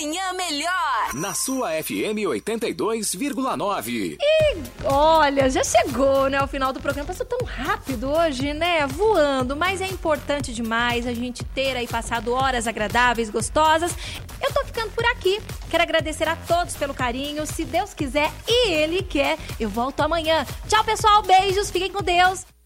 Manhã Melhor. Na sua FM 82,9. E olha, já chegou, né? O final do programa passou tão rápido hoje, né? Voando, mas é importante demais a gente ter aí passado horas agradáveis, gostosas. Eu tô ficando por aqui. Quero agradecer a todos pelo carinho. Se Deus quiser e Ele quer, eu volto amanhã. Tchau, pessoal. Beijos. Fiquem com Deus.